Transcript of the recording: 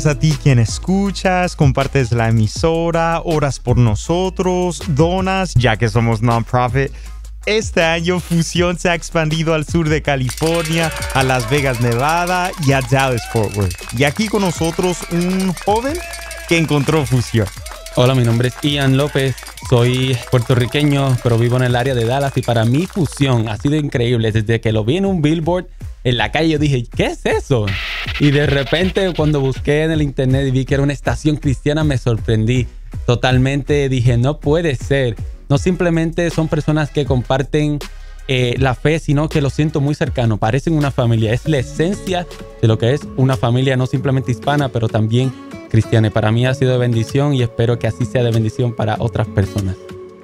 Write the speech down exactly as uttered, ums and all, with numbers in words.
A ti quien escuchas, compartes la emisora, oras por nosotros, donas, ya que somos non-profit. Este año Fusión se ha expandido al sur de California, a Las Vegas, Nevada y a Dallas, Fort Worth. Y aquí con nosotros un joven que encontró Fusión. Hola, mi nombre es Ian López, soy puertorriqueño, pero vivo en el área de Dallas y para mí Fusión ha sido increíble. Desde que lo vi en un billboard en la calle, yo dije, ¿qué es eso? Y de repente cuando busqué en el internet y vi que era una estación cristiana, me sorprendí totalmente. Dije, no puede ser. No simplemente son personas que comparten eh, la fe, sino que lo siento muy cercano. Parecen una familia. Es la esencia de lo que es una familia, no simplemente hispana, pero también cristiana. Y para mí ha sido de bendición y espero que así sea de bendición para otras personas.